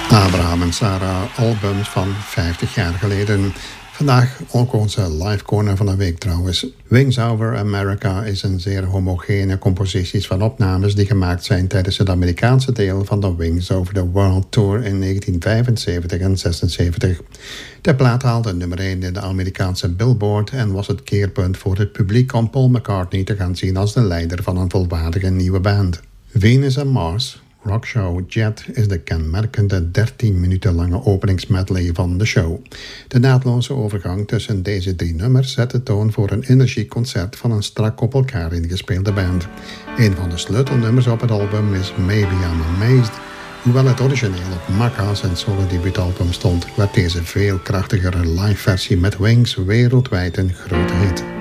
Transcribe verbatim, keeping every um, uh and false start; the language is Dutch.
Abraham en Sarah, albums van vijftig jaar geleden. Vandaag ook onze live corner van de week trouwens. Wings Over America is een zeer homogene compositie van opnames die gemaakt zijn tijdens het Amerikaanse deel van de Wings Over the World Tour in negentien vijfenzeventig en zesenzeventig. De plaat haalde nummer één in de Amerikaanse Billboard en was het keerpunt voor het publiek om Paul McCartney te gaan zien als de leider van een volwaardige nieuwe band. Venus en Mars, Rockshow Jet is de kenmerkende dertien minuten lange openingsmedley van de show. De naadloze overgang tussen deze drie nummers zet de toon voor een energiek concert van een strak op elkaar ingespeelde band. Een van de sleutelnummers op het album is Maybe I'm Amazed. Hoewel het origineel op Macca zijn solo-debuutalbum stond, werd deze veel krachtigere live versie met Wings wereldwijd een grote hit.